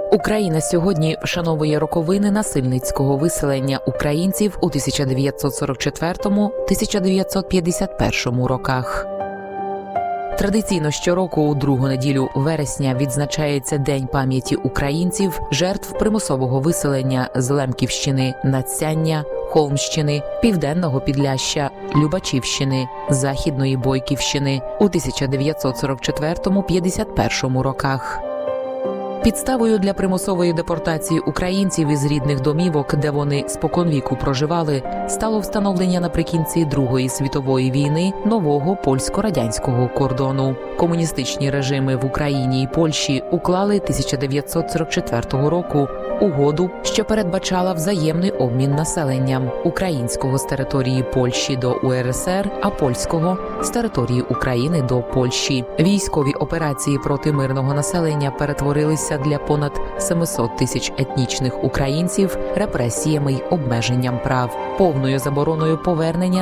Україна сьогодні вшановує роковини насильницького виселення українців у 1944-1951 роках. Традиційно щороку у другу неділю вересня відзначається День пам'яті українців, жертв примусового виселення з Лемківщини, Надсяння, Холмщини, Південного Підляшшя, Любачівщини, Західної Бойківщини у 1944-51 роках. Підставою для примусової депортації українців із рідних домівок, де вони споконвіку проживали, стало встановлення наприкінці Другої світової війни нового польсько-радянського кордону. Комуністичні режими в Україні і Польщі уклали 1944 року угоду, що передбачала взаємний обмін населенням українського з території Польщі до УРСР, а польського з території України до Польщі. Військові операції проти мирного населення перетворилися для понад 700 тисяч етнічних українців репресіями й обмеженням прав, повною забороною повернення